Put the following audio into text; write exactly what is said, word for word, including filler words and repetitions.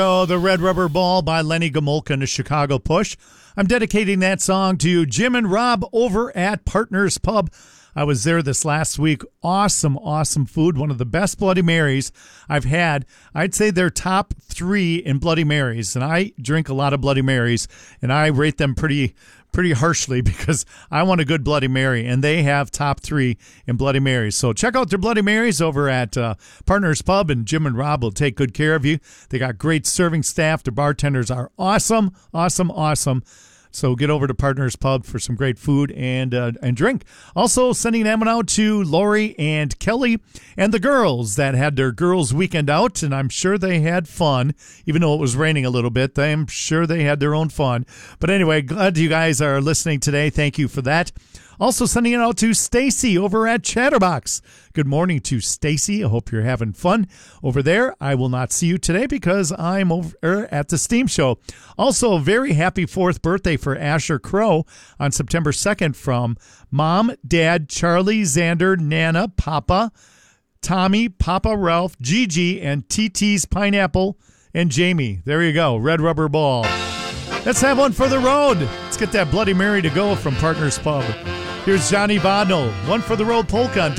Oh, the Red Rubber Ball by Lenny Gomulka and the Chicago Push. I'm dedicating that song to Jim and Rob over at Partners Pub. I was there this last week. Awesome, awesome food. One of the best Bloody Marys I've had. I'd say they're top three in Bloody Marys, and I drink a lot of Bloody Marys, and I rate them pretty pretty harshly because I want a good Bloody Mary, and they have top three in Bloody Marys. So check out their Bloody Marys over at uh, Partners Pub, and Jim and Rob will take good care of you. They got great serving staff. The bartenders are awesome, awesome, awesome. So get over to Partners Pub for some great food and uh, and drink. Also sending that one out to Lori and Kelly and the girls that had their girls' weekend out, and I'm sure they had fun, even though it was raining a little bit. I'm sure they had their own fun. But anyway, glad you guys are listening today. Thank you for that. Also sending it out to Stacy over at Chatterbox. Good morning to Stacy. I hope you're having fun over there. I will not see you today because I'm over at the Steam Show. Also, a very happy fourth birthday for Asher Crow on September second from Mom, Dad, Charlie, Xander, Nana, Papa, Tommy, Papa Ralph, Gigi, and T T's Pineapple, and Jamie. There you go. Red Rubber Ball. Let's have one for the road. Let's get that Bloody Mary to go from Partners Pub. Here's Johnny Bodno, one for the road polka on